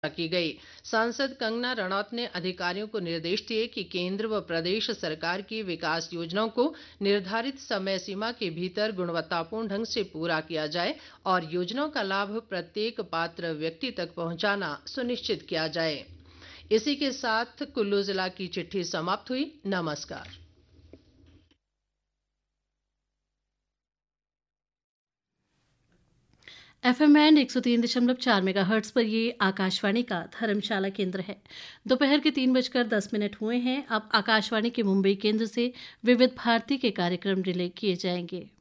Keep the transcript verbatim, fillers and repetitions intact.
की गई। सांसद कंगना रणौत ने अधिकारियों को निर्देश दिए कि केंद्र व प्रदेश सरकार की विकास योजनाओं को निर्धारित समय सीमा के भीतर गुणवत्तापूर्ण ढंग से पूरा किया जाए और योजनाओं का लाभ प्रत्येक पात्र व्यक्ति तक पहुंचाना सुनिश्चित किया जाए। इसी के साथ कुल्लू जिला की चिट्ठी समाप्त हुई। नमस्कार। एफएम बैंड एक सौ तीन दशमलव चार मेगाहर्ट्ज पर ये आकाशवाणी का धर्मशाला केंद्र है। दोपहर के तीन बजकर दस मिनट हुए हैं। अब आकाशवाणी के मुंबई केंद्र से विविध भारती के कार्यक्रम रिले किए जाएंगे।